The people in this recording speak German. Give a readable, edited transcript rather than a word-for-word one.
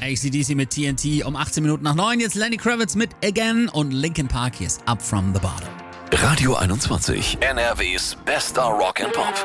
AC/DC mit TNT um 18 Minuten nach 9. Jetzt Lenny Kravitz mit Again und Linkin Park. Hier ist Up From The Bottom. Radio 21, NRWs bester Rock and Pop.